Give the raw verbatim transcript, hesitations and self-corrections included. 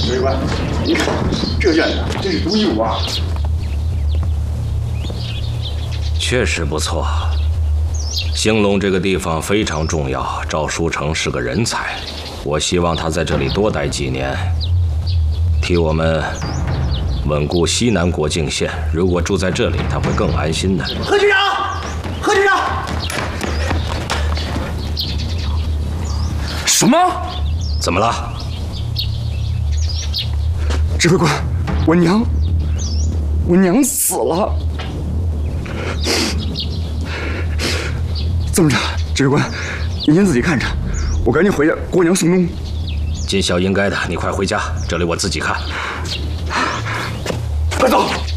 指挥官，您看这院子真是独一无二。 确实不错。兴隆这个地方非常重要，赵书成是个人才，我希望他在这里多待几年，替我们稳固西南国境线。如果住在这里，他会更安心的。 何局长，何局长， 什么？ 怎么了？ 指挥官，我娘，我娘死了。这么着，指挥官，您先自己看着，我赶紧回去给我娘送终。 尽孝应该的，你快回家，这里我自己看。 快走！